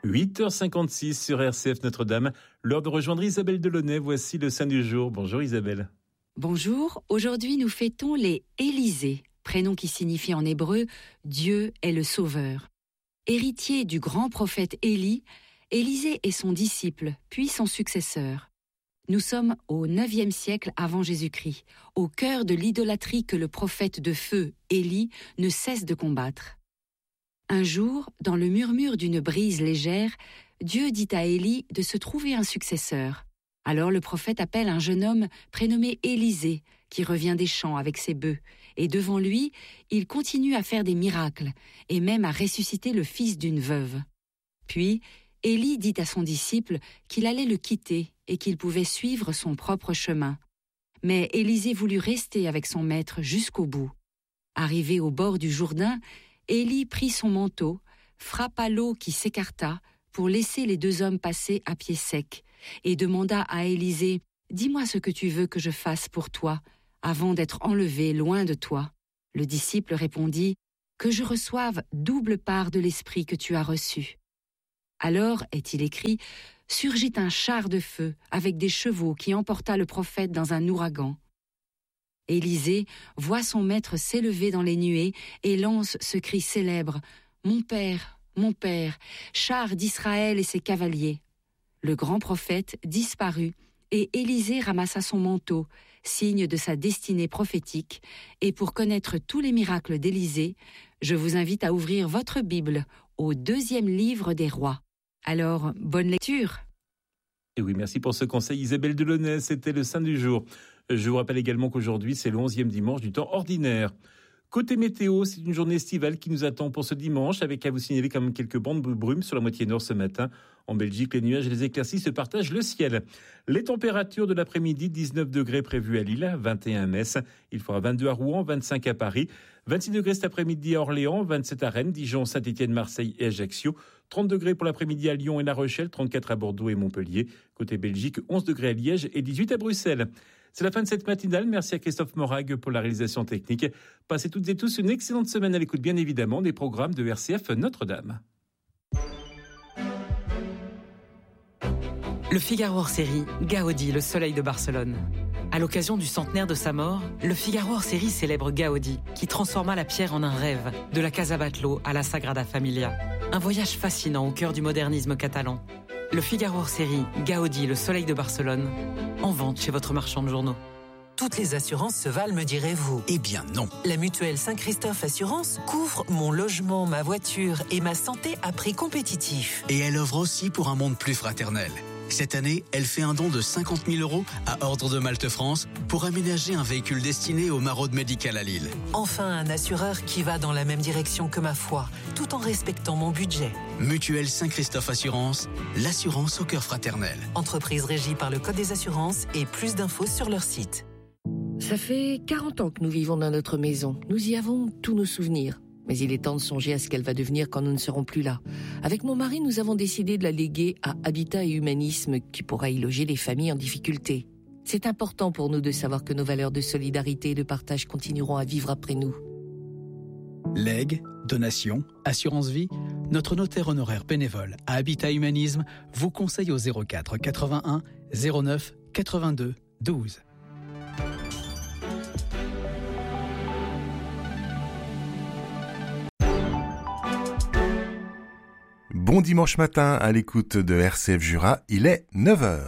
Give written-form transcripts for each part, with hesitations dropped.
8h56 sur RCF Notre-Dame. L'heure de rejoindre Isabelle Delaunay. Voici le saint du jour. Bonjour Isabelle. Bonjour, aujourd'hui nous fêtons les Élisée, prénom qui signifie en hébreu « Dieu est le Sauveur ». Héritier du grand prophète Élie, Élisée est son disciple, puis son successeur. Nous sommes au IXe siècle avant Jésus-Christ, au cœur de l'idolâtrie que le prophète de feu, Élie, ne cesse de combattre. Un jour, dans le murmure d'une brise légère, Dieu dit à Élie de se trouver un successeur. Alors le prophète appelle un jeune homme prénommé Élisée, qui revient des champs avec ses bœufs, et devant lui, il continue à faire des miracles, et même à ressusciter le fils d'une veuve. Puis, Élie dit à son disciple qu'il allait le quitter et qu'il pouvait suivre son propre chemin. Mais Élisée voulut rester avec son maître jusqu'au bout. Arrivé au bord du Jourdain, Élie prit son manteau, frappa l'eau qui s'écarta pour laisser les deux hommes passer à pied sec, et demanda à Élisée « Dis-moi ce que tu veux que je fasse pour toi, avant d'être enlevé loin de toi. » Le disciple répondit « Que je reçoive double part de l'esprit que tu as reçu. » Alors, est-il écrit, surgit un char de feu avec des chevaux qui emporta le prophète dans un ouragan. Élisée voit son maître s'élever dans les nuées et lance ce cri célèbre « Mon père, char d'Israël et ses cavaliers !» Le grand prophète disparut et Élisée ramassa son manteau, signe de sa destinée prophétique, et pour connaître tous les miracles d'Élisée, je vous invite à ouvrir votre Bible au 2e livre des Rois. Alors, bonne lecture. Et oui, merci pour ce conseil Isabelle Delaunay, c'était le saint du jour. Je vous rappelle également qu'aujourd'hui, c'est le 11e dimanche du temps ordinaire. Côté météo, c'est une journée estivale qui nous attend pour ce dimanche, avec à vous signaler quand même quelques bandes de brume sur la moitié nord ce matin. En Belgique, les nuages et les éclaircies se partagent le ciel. Les températures de l'après-midi, 19 degrés prévus à Lille, 21 à Metz. Il fera 22 à Rouen, 25 à Paris, 26 degrés cet après-midi à Orléans, 27 à Rennes, Dijon, Saint-Étienne, Marseille et Ajaccio. 30 degrés pour l'après-midi à Lyon et La Rochelle, 34 à Bordeaux et Montpellier. Côté Belgique, 11 degrés à Liège et 18 à Bruxelles. C'est la fin de cette matinale. Merci à Christophe Morag pour la réalisation technique. Passez toutes et tous une excellente semaine à l'écoute, bien évidemment, des programmes de RCF Notre-Dame. Le Figaro hors-série, Gaudi, le soleil de Barcelone. À l'occasion du centenaire de sa mort, le Figaro hors-série célèbre Gaudi, qui transforma la pierre en un rêve, de la Casa Batlló à la Sagrada Familia. Un voyage fascinant au cœur du modernisme catalan. Le Figaro hors-série, Gaudi, le soleil de Barcelone, en vente chez votre marchand de journaux. Toutes les assurances se valent, me direz-vous? Eh bien non. La mutuelle Saint-Christophe Assurance couvre mon logement, ma voiture et ma santé à prix compétitif. Et elle offre aussi pour un monde plus fraternel. Cette année, elle fait un don de 50 000 € à Ordre de Malte France pour aménager un véhicule destiné au maraude médical à Lille. Enfin, un assureur qui va dans la même direction que ma foi, tout en respectant mon budget. Mutuelle Saint-Christophe Assurance, l'assurance au cœur fraternel. Entreprise régie par le Code des assurances et plus d'infos sur leur site. Ça fait 40 ans que nous vivons dans notre maison. Nous y avons tous nos souvenirs. Mais il est temps de songer à ce qu'elle va devenir quand nous ne serons plus là. Avec mon mari, nous avons décidé de la léguer à Habitat et Humanisme, qui pourra y loger les familles en difficulté. C'est important pour nous de savoir que nos valeurs de solidarité et de partage continueront à vivre après nous. Legs, donations, assurance vie, notre notaire honoraire bénévole à Habitat Humanisme vous conseille au 04 81 09 82 12. Bon dimanche matin à l'écoute de RCF Jura, il est 9h.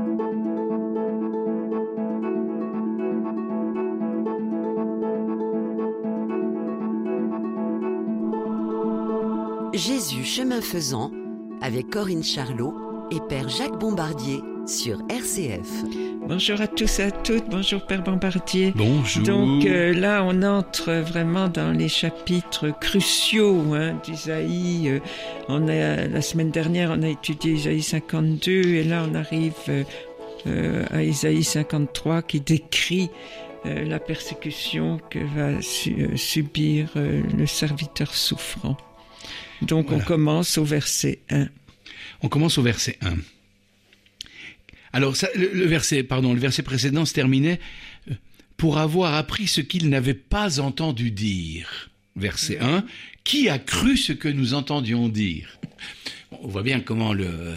Jésus chemin faisant avec Corinne Charlot et Père Jacques Bombardier sur RCF. Bonjour à tous et à toutes, bonjour Père Bombardier. Bonjour. Donc là on entre vraiment dans les chapitres cruciaux d'Isaïe. La semaine dernière on a étudié Isaïe 52 et là on arrive à Isaïe 53 qui décrit la persécution que va subir le serviteur souffrant. Donc voilà. On commence au verset 1. On commence au verset 1. Alors, le verset précédent se terminait « Pour avoir appris ce qu'ils n'avaient pas entendu dire ». Verset 1. « Qui a cru ce que nous entendions dire ?» on voit bien comment le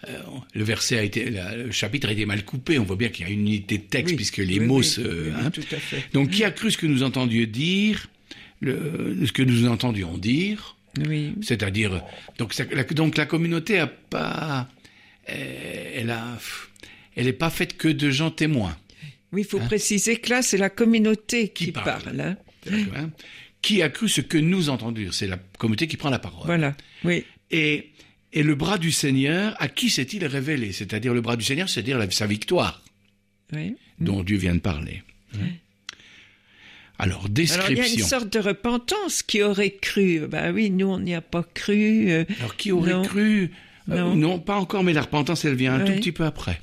chapitre a été mal coupé. On voit bien qu'il y a une unité de texte puisque les mots se... tout à fait. Donc, qui a cru ce que nous entendions dire, ce que nous entendions dire, c'est-à-dire... Donc, la communauté a pas... Elle est pas faite que de gens témoins. Oui, il faut préciser que là, c'est la communauté qui parle. Hein. Qui a cru ce que nous entendions? C'est la communauté qui prend la parole. Voilà, oui. Et le bras du Seigneur, à qui s'est-il révélé? C'est-à-dire le bras du Seigneur, c'est-à-dire sa victoire, dont Dieu vient de parler. Alors, description. Alors, il y a une sorte de repentance. Qui aurait cru? Ben oui, nous, on n'y a pas cru. Alors, qui aurait cru? Non, pas encore, mais la repentance, elle vient un tout petit peu après.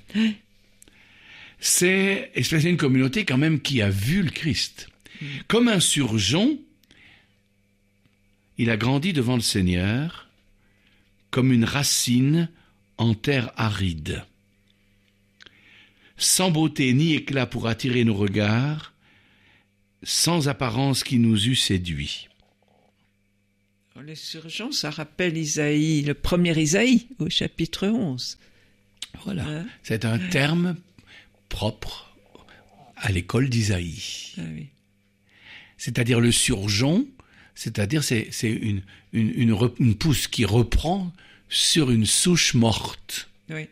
C'est une communauté quand même qui a vu le Christ. Comme un surgeon, il a grandi devant le Seigneur comme une racine en terre aride. Sans beauté ni éclat pour attirer nos regards, sans apparence qui nous eût séduits. Les surgeons, ça rappelle Isaïe, le premier Isaïe, au chapitre 11. Voilà, c'est un terme propre à l'école d'Isaïe. C'est-à-dire le surgeon, c'est-à-dire c'est une pousse qui reprend sur une souche morte. Oui.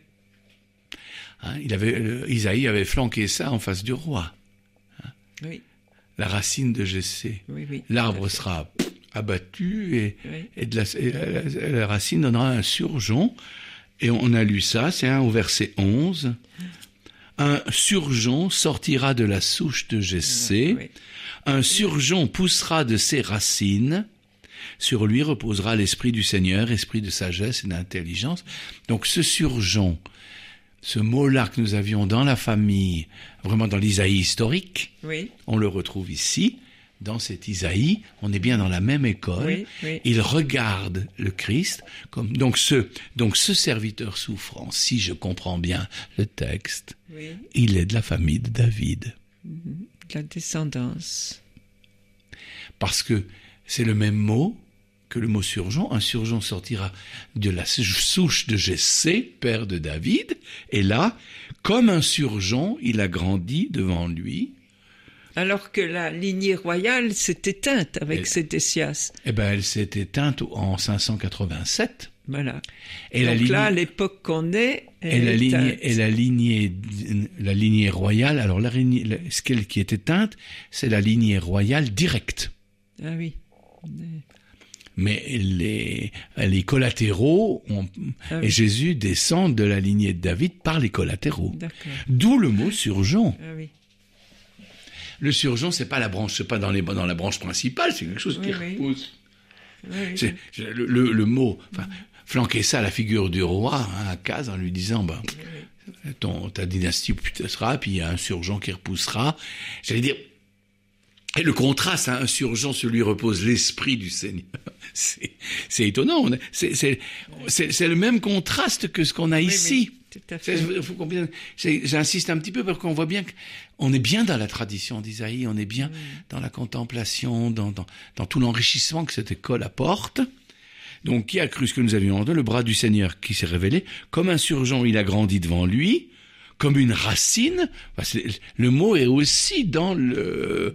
Isaïe avait flanqué ça en face du roi. Oui. La racine de Jessé. Oui, l'arbre sera abattu et la racine donnera un surgeon. Et on a lu ça, c'est au verset 11. Un surgeon sortira de la souche de Jessé. Un surgeon poussera de ses racines. Sur lui reposera l'esprit du Seigneur, esprit de sagesse et d'intelligence. Donc ce surgeon, ce mot-là que nous avions dans la famille, vraiment dans l'Isaïe historique, on le retrouve ici, dans cet Isaïe. On est bien dans la même école. Il regarde le Christ comme donc ce serviteur souffrant, si je comprends bien le texte, il est de la famille de David. De la descendance. Parce que c'est le même mot que le mot surgeon. Un surgeon sortira de la souche de Jessé, père de David, et là, comme un surgeon, il a grandi devant lui. Alors que la lignée royale s'est éteinte avec Sédécias. Elle s'est éteinte en 587. Voilà. Et donc là, à l'époque qu'on est, la lignée royale, alors ce qui est éteinte, c'est la lignée royale directe. Ah oui. Mais les collatéraux, et Jésus descend de la lignée de David par les collatéraux. D'accord. D'où le mot surgeon. Ah oui. Le surgeon, c'est pas la branche principale, c'est quelque chose qui repousse. C'est le mot, flanquer ça à la figure du roi, à Akaz, en lui disant, ta dynastie sera, puis il y a un surgeon qui repoussera. J'allais dire, et le contraste, un surgeon sur lui repose l'esprit du Seigneur. C'est étonnant. C'est le même contraste que ce qu'on a ici. Tout à fait. J'insiste un petit peu parce qu'on voit bien qu'on est bien dans la tradition d'Isaïe, on est bien dans la contemplation, dans tout l'enrichissement que cette école apporte. Donc, qui a cru ce que nous avions entendu? Le bras du Seigneur qui s'est révélé. Comme un surgeon, il a grandi devant lui. Comme une racine. Le mot est aussi dans le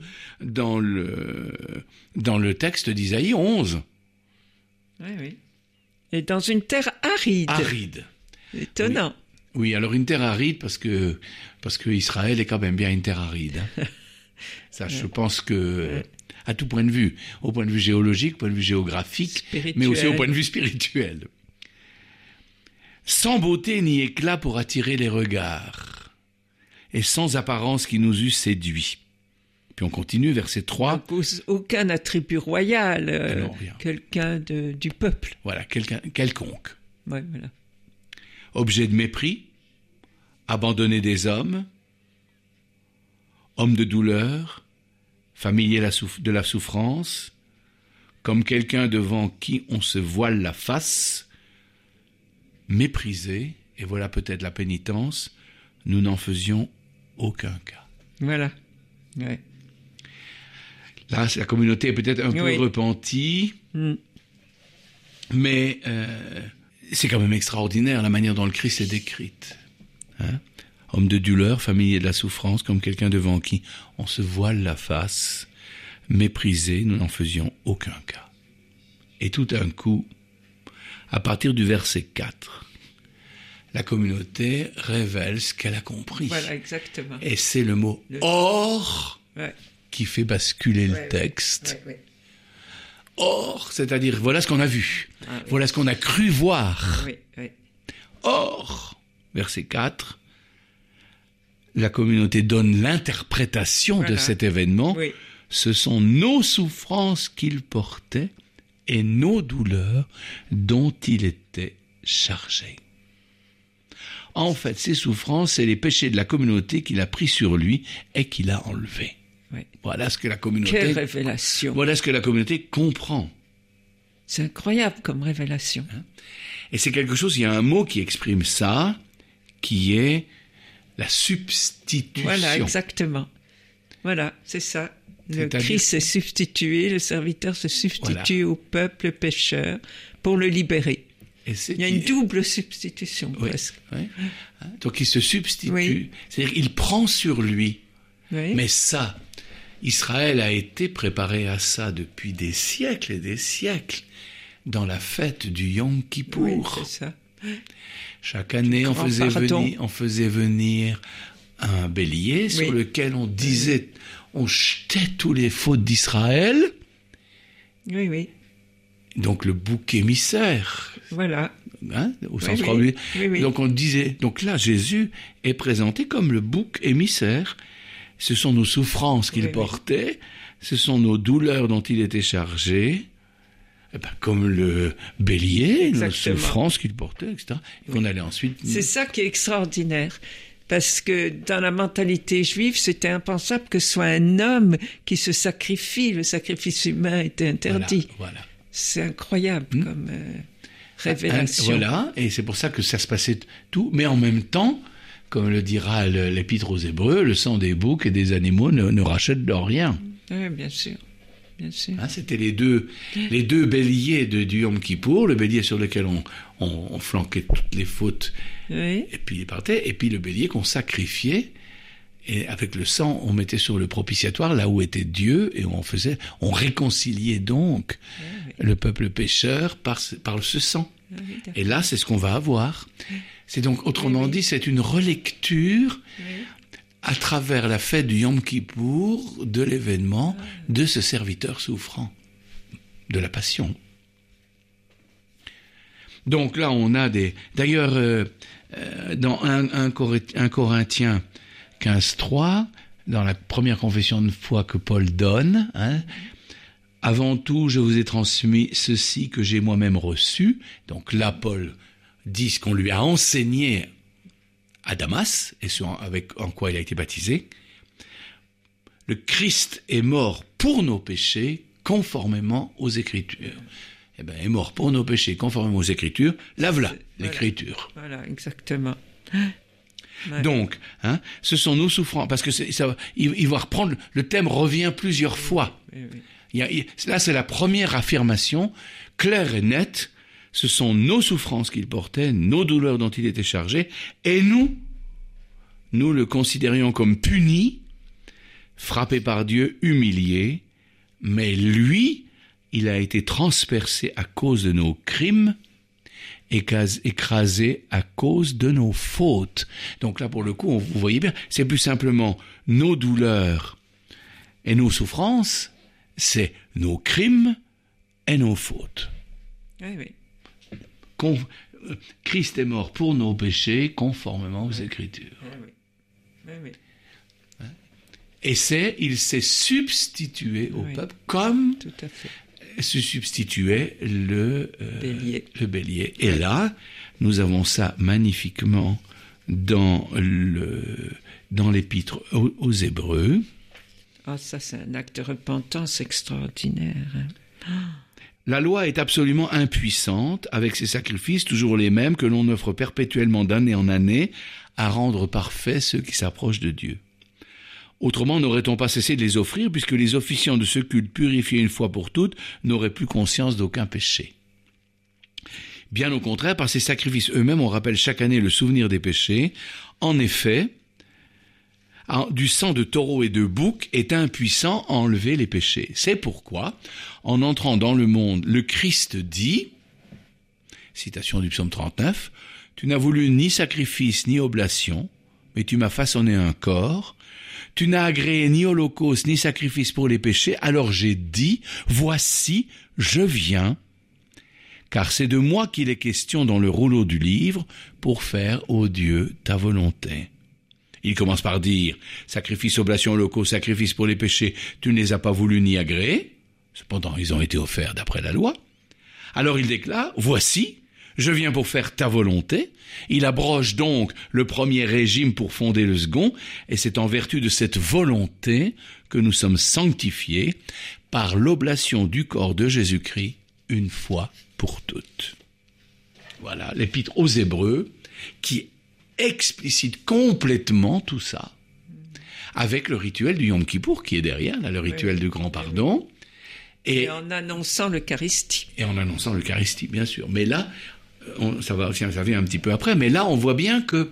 texte d'Isaïe 11. Oui. Et dans une terre aride. Aride. Étonnant. Oui, alors une terre aride parce que Israël est quand même bien une terre aride. Ça, je pense que à tout point de vue, au point de vue géologique, au point de vue géographique, spirituel. Mais aussi au point de vue spirituel. Sans beauté ni éclat pour attirer les regards, et sans apparence qui nous eût séduits. Puis on continue, verset 3. Aucun attribut royal, quelqu'un du peuple. Voilà, quelconque. Ouais, voilà. Objet de mépris, abandonné des hommes, homme de douleur, familier de la souffrance, comme quelqu'un devant qui on se voile la face, méprisé, et voilà peut-être la pénitence, nous n'en faisions aucun cas. Voilà. Ouais. Là, la communauté est peut-être un peu repentie, mais c'est quand même extraordinaire la manière dont le Christ est décrite. Homme de douleur, familier de la souffrance, comme quelqu'un devant qui on se voile la face, méprisé, nous n'en faisions aucun cas. Et tout d'un coup, à partir du verset 4, la communauté révèle ce qu'elle a compris. Voilà, exactement. Et c'est le mot « or » qui fait basculer le texte. Or, c'est-à-dire, voilà ce qu'on a vu. Voilà ce qu'on a cru voir. Or, verset 4, la communauté donne l'interprétation de cet événement. Ce sont nos souffrances qu'il portait et nos douleurs dont il était chargé. En fait, ces souffrances, c'est les péchés de la communauté qu'il a pris sur lui et qu'il a enlevés. Voilà ce que la communauté... Quelle révélation! Voilà ce que la communauté comprend. C'est incroyable comme révélation. Et c'est quelque chose, il y a un mot qui exprime ça, qui est la substitution. Voilà, exactement. Voilà, c'est ça. Le Christ s'est substitué, le serviteur se substitue au peuple pécheur pour le libérer. Il y a une double substitution, presque. Donc il se substitue, c'est-à-dire il prend sur lui. Mais ça, Israël a été préparé à ça depuis des siècles et des siècles, dans la fête du Yom Kippour. Oui, c'est ça. Chaque année, on faisait venir un bélier sur lequel on disait, on jetait tous les fautes d'Israël. Oui, oui. Donc le bouc émissaire. Voilà. Au sens premier. Donc on disait, donc là Jésus est présenté comme le bouc émissaire. Ce sont nos souffrances qu'il portait, ce sont nos douleurs dont il était chargé, comme le bélier, nos souffrances qu'il portait, etc. Et qu'on allait ensuite. C'est ça qui est extraordinaire. Parce que dans la mentalité juive, c'était impensable que ce soit un homme qui se sacrifie. Le sacrifice humain était interdit. Voilà. C'est incroyable comme révélation. Voilà, et c'est pour ça que ça se passait tout. Mais en même temps, comme le dira l'Épître aux Hébreux, le sang des boucs et des animaux ne rachète de rien. Oui, bien sûr. Bien sûr. C'était les deux béliers du Yom Kippour, le bélier sur lequel on flanquait toutes les fautes, et puis il partait, et puis le bélier qu'on sacrifiait, et avec le sang, on mettait sur le propitiatoire, là où était Dieu, et on réconciliait donc le peuple pécheur par ce sang. Et là, c'est ce qu'on va avoir. C'est donc, autrement dit, c'est une relecture à travers la fête du Yom Kippour de l'événement de ce serviteur souffrant, de la passion. Donc là, on a d'ailleurs, dans 1 Corinthiens 15.3, dans la première confession de foi que Paul donne, avant tout, je vous ai transmis ceci que j'ai moi-même reçu. Donc là, Paul dit ce qu'on lui a enseigné à Damas, et en quoi il a été baptisé. Le Christ est mort pour nos péchés, conformément aux Écritures. Eh bien, est mort pour nos péchés, conformément aux Écritures. Là, voilà l'Écriture. Voilà, exactement. Donc, ce sont nos souffrances, parce que il va reprendre, le thème revient plusieurs fois. Là, c'est la première affirmation, claire et nette. Ce sont nos souffrances qu'il portait, nos douleurs dont il était chargé, et nous le considérions comme puni, frappé par Dieu, humilié, mais lui, il a été transpercé à cause de nos crimes, écrasé à cause de nos fautes. Donc là, pour le coup, vous voyez bien, c'est plus simplement nos douleurs et nos souffrances, c'est nos crimes et nos fautes. Oui. Christ est mort pour nos péchés, conformément aux Écritures. Oui. Et il s'est substitué au peuple, comme tout à fait. Se substituait le bélier. Et là, nous avons ça magnifiquement dans l'Épître aux Hébreux. Ça, c'est un acte de repentance extraordinaire. La loi est absolument impuissante, avec ses sacrifices toujours les mêmes que l'on offre perpétuellement d'année en année, à rendre parfaits ceux qui s'approchent de Dieu. Autrement, n'aurait-on pas cessé de les offrir, puisque les officiants de ce culte purifiés une fois pour toutes n'auraient plus conscience d'aucun péché. Bien au contraire, par ces sacrifices eux-mêmes, on rappelle chaque année le souvenir des péchés. En effet, du sang de taureau et de bouc est impuissant à enlever les péchés. C'est pourquoi, en entrant dans le monde, le Christ dit, citation du psaume 39, « Tu n'as voulu ni sacrifice ni oblation, mais tu m'as façonné un corps. Tu n'as agréé ni holocauste ni sacrifice pour les péchés, alors j'ai dit, voici, je viens, car c'est de moi qu'il est question dans le rouleau du livre, pour faire, ô Dieu, ta volonté. » Il commence par dire, sacrifice, oblation, holocauste, sacrifice pour les péchés, tu ne les as pas voulu ni agréés. Cependant, ils ont été offerts d'après la loi. Alors il déclare, voici, je viens pour faire ta volonté. Il abroge donc le premier régime pour fonder le second, et c'est en vertu de cette volonté que nous sommes sanctifiés par l'oblation du corps de Jésus-Christ une fois pour toutes. Voilà l'épître aux Hébreux qui explicite complètement tout ça, avec le rituel du Yom Kippour qui est derrière, là, le rituel du grand pardon. Et en annonçant l'Eucharistie. Et en annonçant l'Eucharistie, bien sûr. Mais là, ça vient un petit peu après, mais là, on voit bien que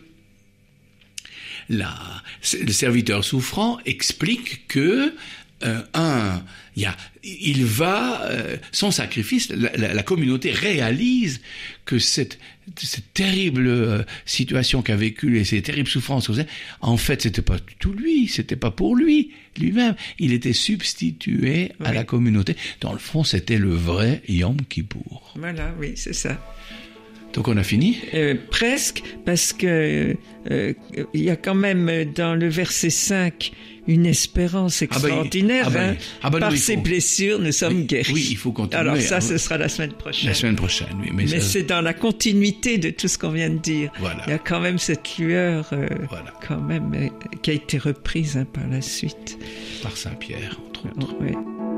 le serviteur souffrant explique que son sacrifice, la communauté réalise que cette terrible situation qu'a vécue et ces terribles souffrances, en fait, c'était pas tout lui, c'était pas pour lui-même. Il était substitué à la communauté. Dans le fond, c'était le vrai Yom Kippour. Voilà, oui, c'est ça. Donc on a fini ? Presque, parce que il y a quand même dans le verset 5 une espérance extraordinaire. Par ces blessures, nous sommes guéris. Oui, il faut continuer. Alors ça, ce sera la semaine prochaine. La semaine prochaine, oui. Mais c'est dans la continuité de tout ce qu'on vient de dire. Voilà. Il y a quand même cette lueur quand même, qui a été reprise par la suite. Par Saint Pierre, entre autres. Oui.